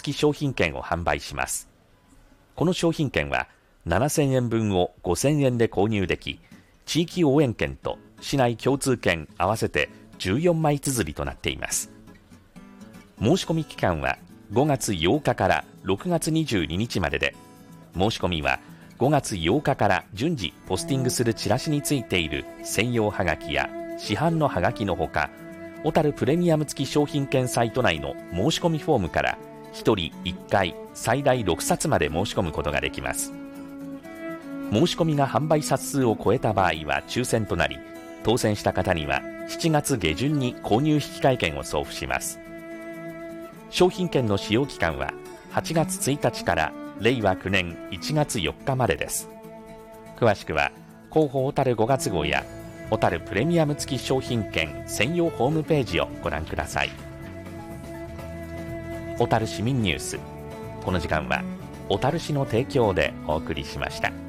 付き商品券を販売します。この商品券は7000円分を5000円で購入でき、地域応援券と市内共通券合わせて14枚綴りとなっています。申し込み期間は5月8日から6月22日までで、申し込みは5月8日から順次ポスティングするチラシについている専用はがきや市販のはがきのほか、小樽プレミアム付き商品券サイト内の申し込みフォームから1人1回最大6冊まで申し込むことができます。申し込みが販売冊数を超えた場合は抽選となり、当選した方には7月下旬に購入引換券を送付します。商品券の使用期間は8月1日から令和9年1月4日までです。詳しくは広報小樽5月号や小樽プレミアム付き商品券専用ホームページをご覧ください。小樽市民ニュース、この時間は小樽市の提供でお送りしました。